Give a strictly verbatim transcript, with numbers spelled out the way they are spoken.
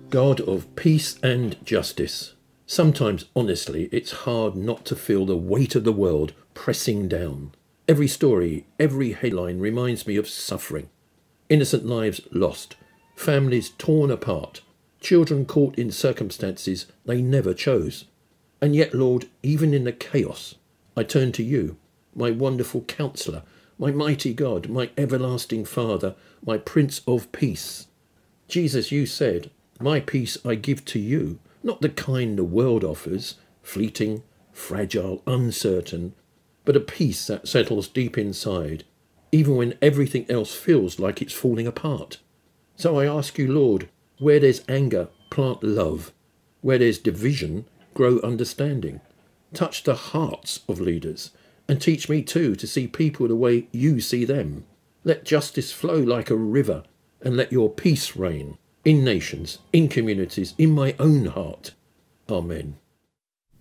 God of peace and justice. Sometimes, honestly, it's hard not to feel the weight of the world pressing down. Every story, every headline reminds me of suffering. Innocent lives lost, families torn apart, children caught in circumstances they never chose. And yet, Lord, even in the chaos, I turn to you, my wonderful Counselor, my mighty God, my everlasting Father, my Prince of Peace. Jesus, you said, my peace I give to you, not the kind the world offers, fleeting, fragile, uncertain, but a peace that settles deep inside, even when everything else feels like it's falling apart. So I ask you, Lord, where there's anger, plant love. Where there's division, grow understanding. Touch the hearts of leaders, and teach me too to see people the way you see them. Let justice flow like a river, and let your peace reign in nations, in communities, in my own heart. Amen.